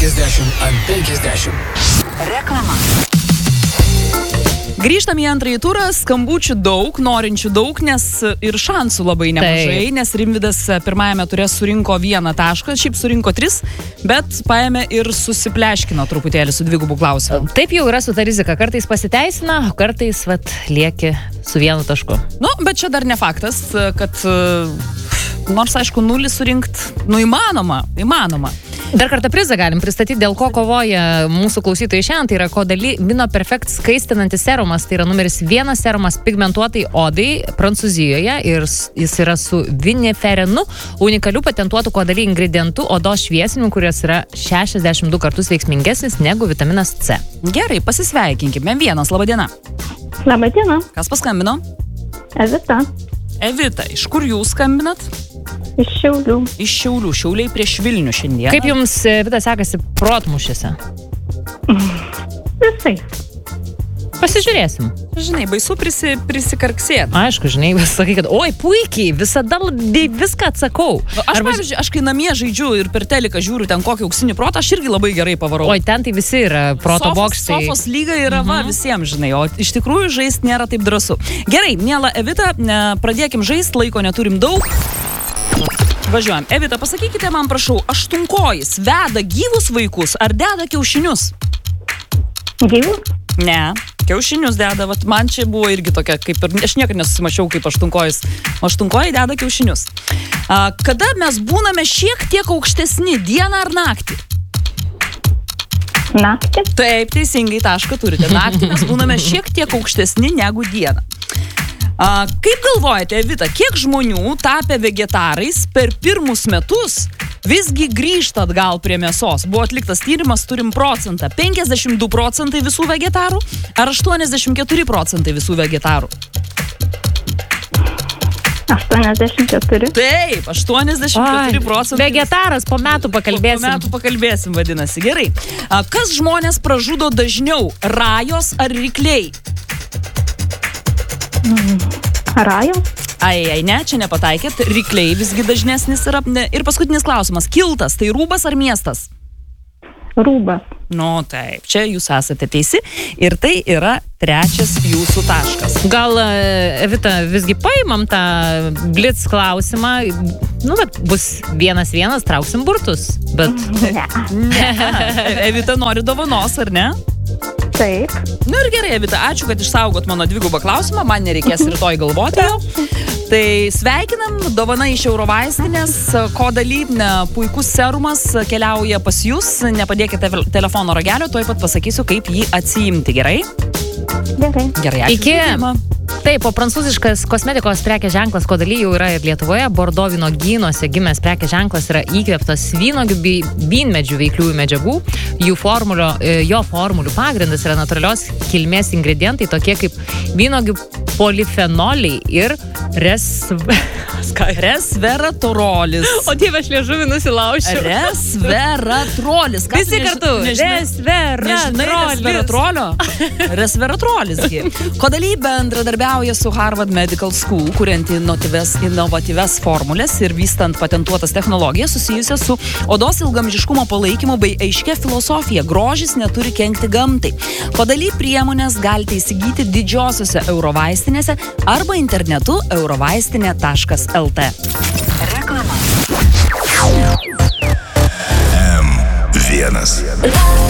50 ant 50. Reklama. Grįžtam į antrąjį turą, skambučių daug, norinčių daug, nes ir šansų labai nemažai, nes Rimvydas pirmajame ture surinko 1 tašką, šiaip surinko 3, bet paėmė ir susipleškino truputėlį su 2 klausimu. Taip jau yra su ta rizika, kartais pasiteisina, kartais lieki su 1 tašku. Nu, bet čia dar ne faktas, kad nors aišku 0 surinkt, įmanoma. Dar kartą prizą galim pristatyti, dėl ko kovoja mūsų klausytojai šiandien. Tai yra Caudalie Vino Perfect skaistinantis serumas. Tai yra numeris 1 serumas pigmentuotai odai Prancūzijoje ir jis yra su viniferinu, unikaliu patentuotu Caudalie ingredientu odos šviesinimu, kuris yra 62 kartus veiksmingesnis negu vitaminas C. Gerai, pasisveikinkime. 1, laba diena. Labą dieną. Kas paskambino? Evita. Evita, iš kur jūs skambinat? Iš Šiaulių. Iš Šiaulių. Šiauliai prieš Vilnių šiandien. Kaip jums, Vita, sekasi protmūšiuose? Visai. Pasižiūrėsim. Žinai, baisu prisikarksėt. Aišku, žinai, sakai, kad oi, puikiai, visada viską atsakau. Pavyzdžiui, aš kai namie žaidžiu ir per teliką žiūriu ten kokį auksinį protą, aš irgi labai gerai pavarau. Oi, ten tai visi yra proto boksai. Sofos lyga yra visiems, žinai, o iš tikrųjų žaist nėra taip drąsu. Gerai, miela Evita, pradėkim žaist, laiko neturim daug. Važiuojam. Evita, pasakykite man, prašau, aštunkojis veda gyvus vaikus ar deda kiaušinius? Gyvus? Ne, kiaušinius deda. Vat man čia buvo irgi tokia, kaip ir aš niekada nesusimačiau kaip aštunkojis. Aštunkojai deda kiaušinius. Kada mes būname šiek tiek aukštesni, dieną ar naktį? Naktį. Taip, teisingai tašką turite. Naktį mes būname šiek tiek aukštesni negu dieną. Kaip galvojate, Evita, kiek žmonių tapę vegetarais per pirmus metus visgi grįžta atgal prie mėsos? Buvo atliktas tyrimas, turim procentą. 52% visų vegetarų ar 84% visų vegetarų? 84. Taip, 84%. Vegetaras, po metų pakalbėsim. Po metų pakalbėsim, vadinasi. Gerai. Kas žmonės pražudo dažniau, rajos ar rykliai? Rajos? Ai, ne, čia nepataikėt. Rykliai visgi dažnesnis yra. Ir paskutinis klausimas. Kiltas, tai rūbas ar miestas? Rūbas. Nu, taip, čia jūs esate teisi. Ir tai yra 3 jūsų taškas. Gal, Evita, visgi paimam tą blitz klausimą. Nu, bet bus 1-1, trauksim burtus. Bet... Ne. Evita nori dovanos, ar ne? Taip. Nu ir gerai, Evita, ačiū, kad išsaugot mano 2 klausimą, man nereikės rytoj galvoti jau. Tai sveikinam, dovana iš Eurovaistinės, Caudalie, puikus serumas keliauja pas jūs, nepadėkite telefono ragelio, tuoj pat pasakysiu, kaip jį atsiimti, gerai? Gerai, ačiū. Iki. Taip, o prancūziškas kosmetikos prekės ženklas Caudalie jau yra ir Lietuvoje. Bordo vynogynuose gimęs prekės ženklas yra įkvėptas vynuogių bei vynmedžių veikliųjų medžiagų. Jo formulių pagrindas yra natūralios kilmės ingredientai, tokie kaip vynuogių polifenoliai ir resveratrolis. O Dieve, aš liežuvį nusilaušiu. Resveratrolis. Visi kartu. Resveratrolisgi. Caudalie bendradarbiauja su Harvard Medical School, kuriant inovatyves formulės ir vystant patentuotas technologijas susijusias su odos ilgamžiškumo palaikymu bei aiškia filosofija. Grožis neturi kenkti gamtai. Caudalie priemonės galite įsigyti didžiosiose Eurovaistinėse arba internetu eurovaistinė.lt. Reklama. M1.